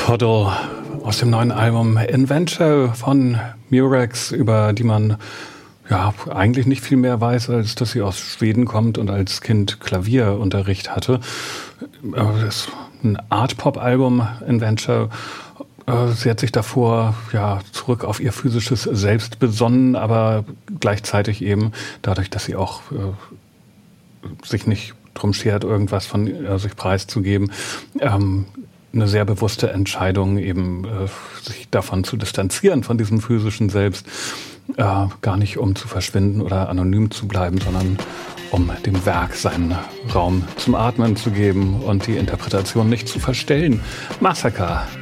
Puddle aus dem neuen Album Inventor von Murex, über die man ja eigentlich nicht viel mehr weiß, als dass sie aus Schweden kommt und als Kind Klavierunterricht hatte. Das ist ein Art-Pop-Album, Inventor. Sie hat sich davor zurück auf ihr physisches Selbst besonnen, aber gleichzeitig eben dadurch, dass sie auch sich nicht drum schert, irgendwas von sich preiszugeben, eine sehr bewusste Entscheidung, eben sich davon zu distanzieren, von diesem physischen Selbst, gar nicht um zu verschwinden oder anonym zu bleiben, sondern um dem Werk seinen Raum zum Atmen zu geben und die Interpretation nicht zu verstellen. Massacre